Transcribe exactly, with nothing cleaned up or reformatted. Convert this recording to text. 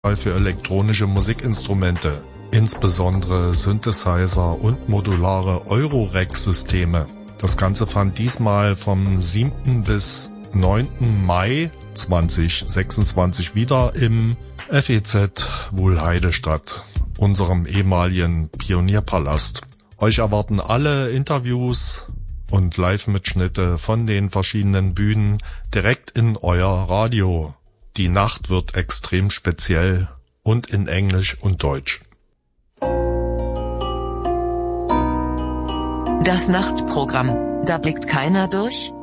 für elektronische Musikinstrumente, insbesondere Synthesizer und modulare Eurorack-Systeme. Das Ganze fand diesmal vom siebten bis neunten Mai zweitausendsechsundzwanzig wieder im F E Z Wuhlheide statt, unserem ehemaligen Pionierpalast. Euch erwarten alle Interviews und Live-Mitschnitte von den verschiedenen Bühnen direkt in euer Radio. Die Nacht wird extrem speziell und in Englisch und Deutsch. Das Nachtprogramm. Da blickt keiner durch?